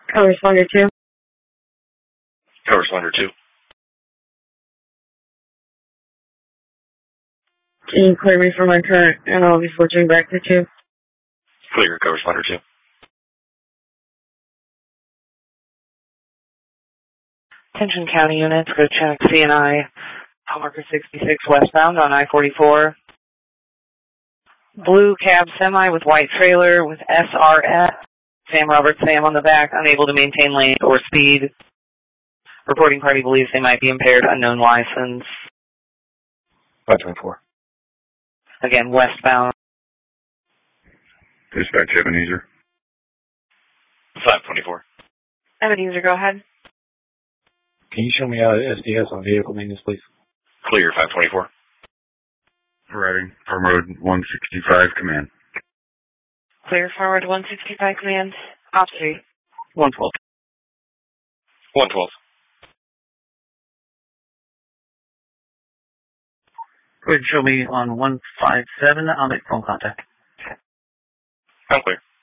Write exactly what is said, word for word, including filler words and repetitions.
Co-responder two. Co-responder two. Can you clear me from my current, and I'll be switching back to two. Clear, co-responder two. Attention County units, go check C N I, Marker sixty-six westbound on I forty-four. Blue cab semi with white trailer with S R S. Sam Roberts, Sam on the back, unable to maintain lane or speed. Reporting party believes they might be impaired, unknown license. five twenty-four. Again, westbound. Dispatch Ebenezer. five twenty-four. Ebenezer, go ahead. Can you show me out S D S on vehicle maintenance, please? Clear, five twenty-four. Riding Farm Road one sixty-five, command. Clear forward one sixty-five, command. Off street. one twelve. one twelve. Go ahead and show me on one five seven. I'll make phone contact. I'm clear.